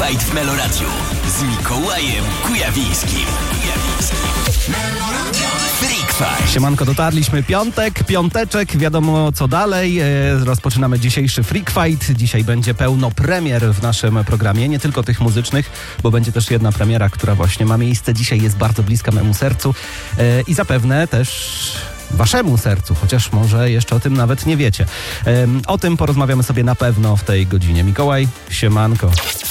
Fight w Meloradiu z Mikołajem Kujawińskim. Freak Fight. Siemanko, dotarliśmy piąteczek, wiadomo co dalej. Rozpoczynamy dzisiejszy Freak Fight. Dzisiaj będzie pełno premier w naszym programie, nie tylko tych muzycznych, bo będzie też jedna premiera, która właśnie ma miejsce dzisiaj, jest bardzo bliska memu sercu i zapewne też waszemu sercu, chociaż może jeszcze o tym nawet nie wiecie. O tym porozmawiamy sobie na pewno w tej godzinie. Mikołaj, siemanko.